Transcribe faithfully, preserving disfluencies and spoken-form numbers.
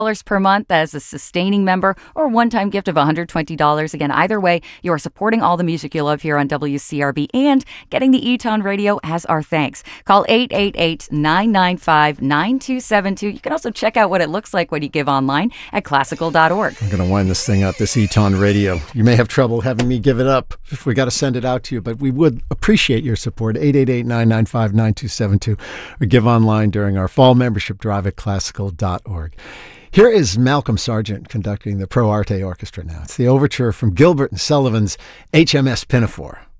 dollars per month as a sustaining member or a one-time gift of one hundred twenty dollars. Again, either way, you are supporting all the music you love here on W C R B and getting the E-Town Radio as our thanks. Call eight eight eight, nine nine five, nine two seven two. You can also check out what it looks like when you give online at classical dot org. I'm going to wind this thing up, this E-Town Radio. You may have trouble having me give it up if we got to send it out to you, but we would appreciate your support. eight eight eight, nine nine five, nine two seven two or give online during our fall membership drive at classical dot org. Here is Malcolm Sargent conducting the Pro Arte Orchestra now. It's the overture from Gilbert and Sullivan's H M S Pinafore.